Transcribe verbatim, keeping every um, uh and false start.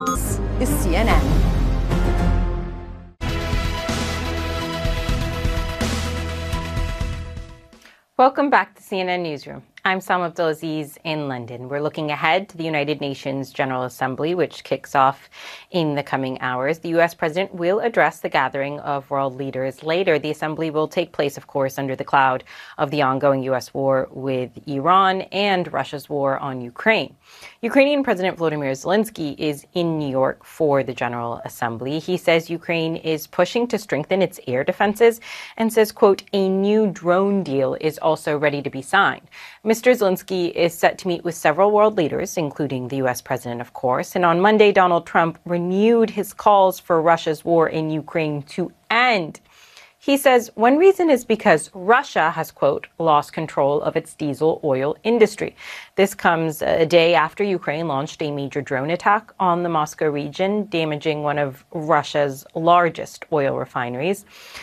This is C N N. Welcome back to C N N Newsroom. I'm Salma Abdulaziz in London. We're looking ahead to the United Nations General Assembly, which kicks off in the coming hours. The U S president will address the gathering of world leaders later. The assembly will take place, of course, under the cloud of the ongoing U S war with Iran and Russia's war on Ukraine. Ukrainian President Volodymyr Zelensky is in New York for the General Assembly. He says Ukraine is pushing to strengthen its air defenses and says, quote, a new drone deal is also ready to be signed. Mister Zelensky is set to meet with several world leaders, including the U S president, of course. And on Monday, Donald Trump renewed his calls for Russia's war in Ukraine to end. He says one reason is because Russia has, quote, lost control of its diesel oil industry. This comes a day after Ukraine launched a major drone attack on the Moscow region, damaging one of Russia's largest oil refineries.